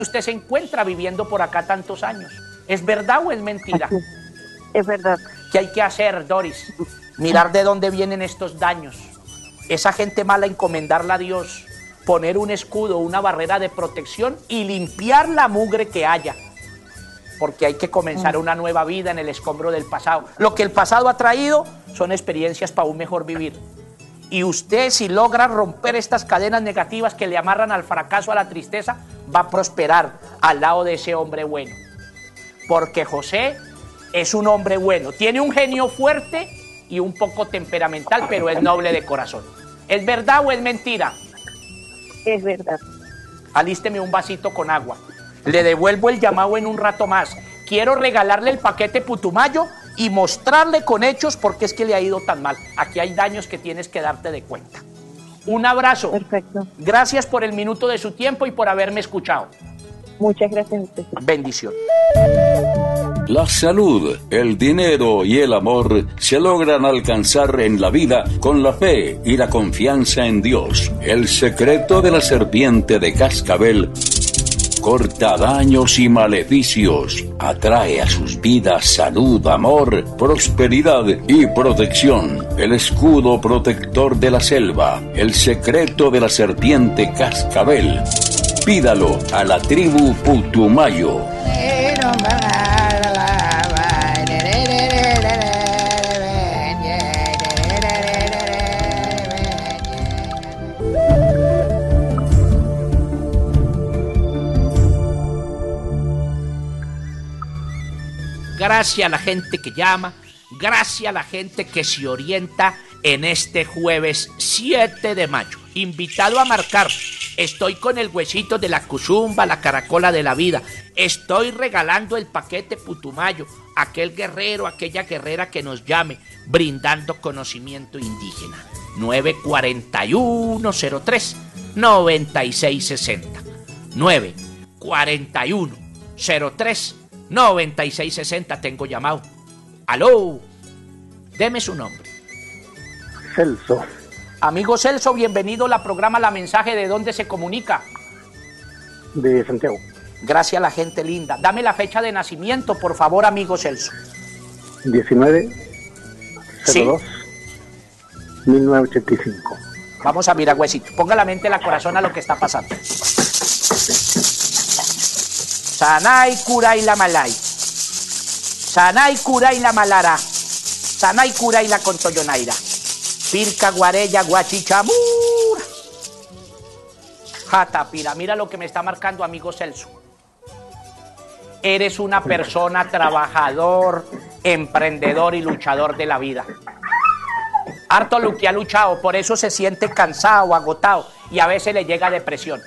usted se encuentra viviendo por acá tantos años. ¿Es verdad o es mentira? Es verdad. ¿Qué hay que hacer, Doris? Mirar de dónde vienen estos daños. Esa gente mala, encomendarla a Dios, poner un escudo, una barrera de protección y limpiar la mugre que haya. Porque hay que comenzar una nueva vida en el escombro del pasado. Lo que el pasado ha traído son experiencias para un mejor vivir. Y usted, si logra romper estas cadenas negativas que le amarran al fracaso, a la tristeza, va a prosperar al lado de ese hombre bueno. Porque José es un hombre bueno. Tiene un genio fuerte y un poco temperamental, pero es noble de corazón. ¿Es verdad o es mentira? Es verdad. Alísteme un vasito con agua. Le devuelvo el llamado en un rato más. Quiero regalarle el paquete Putumayo y mostrarle con hechos por qué es que le ha ido tan mal. Aquí hay daños que tienes que darte de cuenta. Un abrazo. Perfecto. Gracias por el minuto de su tiempo y por haberme escuchado. Muchas gracias a usted. Bendición. La salud, el dinero y el amor se logran alcanzar en la vida con la fe y la confianza en Dios. El secreto de la serpiente de cascabel corta daños y maleficios, atrae a sus vidas salud, amor, prosperidad y protección. El escudo protector de la selva, el secreto de la serpiente cascabel. Pídalo a la tribu Putumayo. Gracias a la gente que llama, gracias a la gente que se orienta en este jueves 7 de mayo. Invitado a marcar, estoy con el huesito de la cuzumba, la caracola de la vida. Estoy regalando el paquete Putumayo, aquel guerrero, aquella guerrera que nos llame, brindando conocimiento indígena. 941-03-9660. 941-03-9660, tengo llamado. ¡Aló! Deme su nombre. Celso. Amigo Celso, bienvenido a la programa La Mensaje. ¿De dónde se comunica? De Santiago. Gracias a la gente linda. Dame la fecha de nacimiento, por favor, amigo Celso. 19/02/1985. Sí. 1985. Vamos a mirar, huesito. Ponga la mente, la corazón a lo que está pasando. Sanay, Kuray, la Malay. Sanay, Kuray, la Malara. Sanay, Kuray, la Contoyonaira. Pirca, Guarella, Guachichamur. Jatapira, mira lo que me está marcando, amigo Celso. Eres una persona trabajador, emprendedor y luchador de la vida. Harto lo que ha luchado, por eso se siente cansado, agotado y a veces le llega depresión.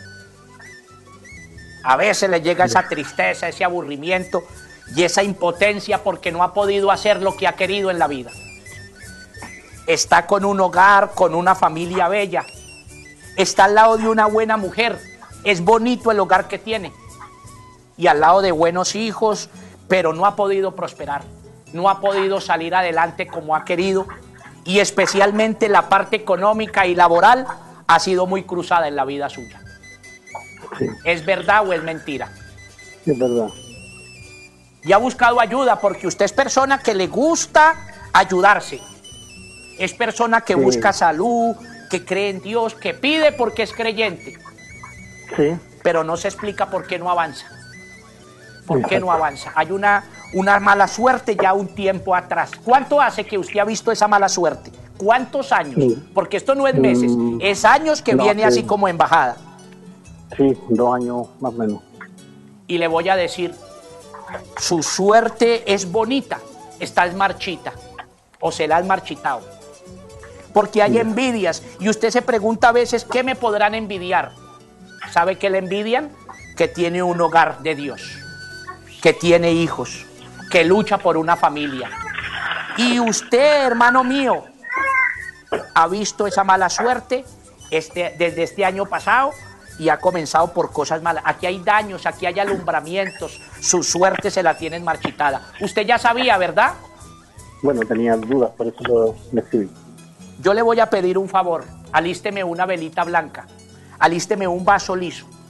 A veces le llega esa tristeza, ese aburrimiento y esa impotencia porque no ha podido hacer lo que ha querido en la vida. Está con un hogar, con una familia bella. Está al lado de una buena mujer. Es bonito el hogar que tiene. Y al lado de buenos hijos, pero no ha podido prosperar. No ha podido salir adelante como ha querido. Y especialmente la parte económica y laboral ha sido muy cruzada en la vida suya. Sí. ¿Es verdad o es mentira? Es verdad. Y ha buscado ayuda porque usted es persona que le gusta ayudarse. Es persona que busca salud, que cree en Dios, que pide porque es creyente. Sí. Pero no se explica por qué no avanza. ¿Por qué no avanza? Hay una mala suerte ya un tiempo atrás. ¿Cuánto hace que usted ha visto esa mala suerte? ¿Cuántos años? Porque esto no es meses, es años que viene así como en bajada. Sí, 2 años más o menos. Y le voy a decir, su suerte es bonita, está marchita, o se la has marchitado. Porque hay envidias, y usted se pregunta a veces, ¿qué me podrán envidiar? ¿Sabe qué le envidian? Que tiene un hogar de Dios, que tiene hijos, que lucha por una familia. Y usted, hermano mío, ha visto esa mala suerte desde este año pasado y ha comenzado por cosas malas. Aquí hay daños, aquí hay alumbramientos, su suerte se la tienen marchitada. Usted ya sabía, ¿verdad? Bueno, tenía dudas, por eso lo escribí. Yo le voy a pedir un favor, alísteme una velita blanca, alísteme un vaso liso,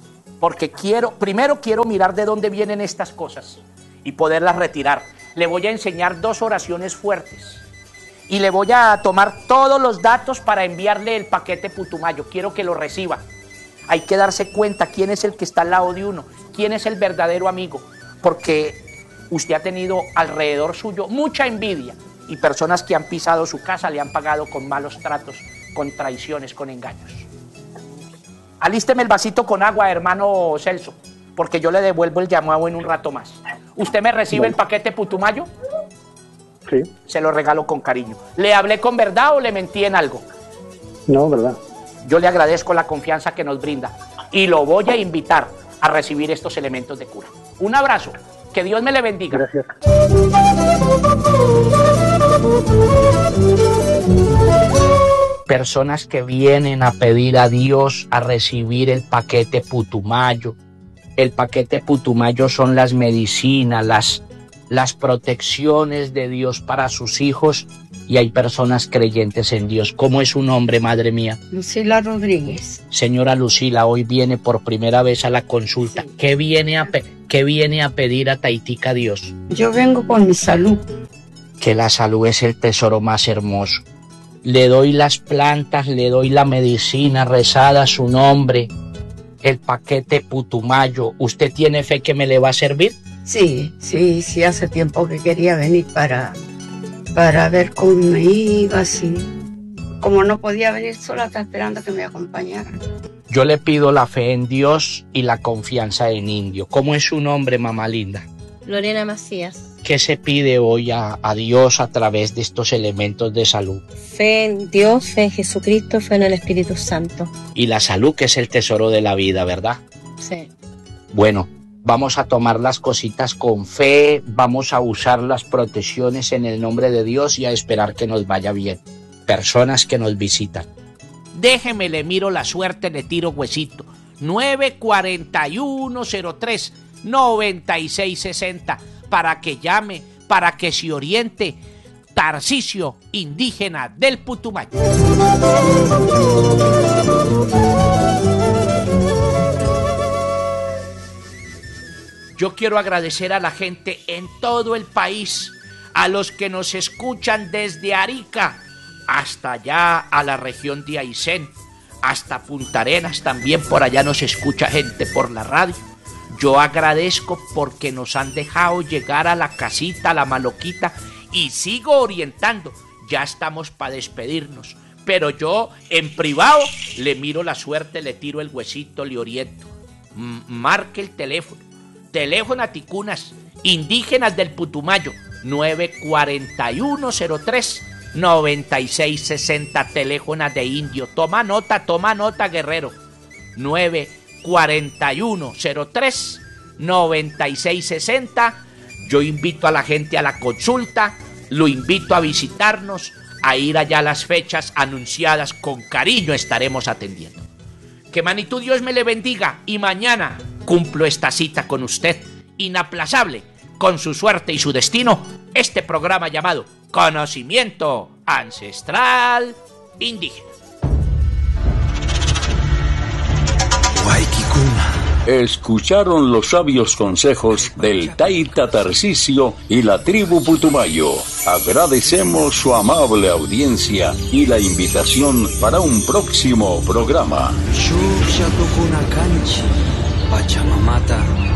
porque primero quiero mirar de dónde vienen estas cosas y poderlas retirar. Le voy a enseñar 2 oraciones fuertes y le voy a tomar todos los datos para enviarle el paquete Putumayo. Quiero que lo reciba. Hay que darse cuenta quién es el que está al lado de uno, quién es el verdadero amigo, porque usted ha tenido alrededor suyo mucha envidia y personas que han pisado su casa le han pagado con malos tratos, con traiciones, con engaños. Alísteme el vasito con agua, hermano Celso, porque yo le devuelvo el llamado en un rato más. ¿Usted me recibe el paquete Putumayo? Sí. Se lo regalo con cariño. ¿Le hablé con verdad o le mentí en algo? No, ¿verdad? Yo le agradezco la confianza que nos brinda y lo voy a invitar a recibir estos elementos de cura. Un abrazo, que Dios me le bendiga. Gracias. Personas que vienen a pedir a Dios a recibir el paquete Putumayo. El paquete Putumayo son las medicinas, las protecciones de Dios para sus hijos, y hay personas creyentes en Dios. ¿Cómo es su nombre, madre mía? Lucila Rodríguez. Señora Lucila, hoy viene por primera vez a la consulta. Sí. ¿Qué viene a pedir a Taitica Dios? Yo vengo con mi salud. Que la salud es el tesoro más hermoso. Le doy las plantas, le doy la medicina rezada a su nombre, el paquete Putumayo. ¿Usted tiene fe que me le va a servir? Sí, hace tiempo que quería venir para ver cómo me iba, así. Como no podía venir sola, estaba esperando que me acompañaran. Yo le pido la fe en Dios y la confianza en Indio. ¿Cómo es su nombre, mamá linda? Lorena Macías. ¿Qué se pide hoy a Dios a través de estos elementos de salud? Fe en Dios, fe en Jesucristo, fe en el Espíritu Santo. Y la salud, que es el tesoro de la vida, ¿verdad? Sí. Bueno, vamos a tomar las cositas con fe, vamos a usar las protecciones en el nombre de Dios y a esperar que nos vaya bien. Personas que nos visitan. Déjeme, le miro la suerte, le tiro huesito. 94103-9660 para que llame, para que se oriente. Tarcisio, indígena del Putumayo. Yo quiero agradecer a la gente en todo el país, a los que nos escuchan desde Arica hasta allá a la región de Aysén, hasta Punta Arenas, también por allá nos escucha gente por la radio. Yo agradezco porque nos han dejado llegar a la casita, a la maloquita, y sigo orientando. Ya estamos para despedirnos, pero yo en privado le miro la suerte, le tiro el huesito, le oriento. Marque el teléfono. Teléfono a Ticunas, indígenas del Putumayo, 94103-9660, teléfono de Indio. Toma nota, guerrero. 94103-9660. Yo invito a la gente a la consulta, lo invito a visitarnos, a ir allá a las fechas anunciadas, con cariño estaremos atendiendo. Que Manitú Dios me le bendiga y mañana cumplo esta cita con usted, inaplazable, con su suerte y su destino, este programa llamado Conocimiento Ancestral Indígena. Escucharon los sabios consejos del Taita Tarcisio y la tribu Putumayo. Agradecemos su amable audiencia y la invitación para un próximo programa. Pachamamata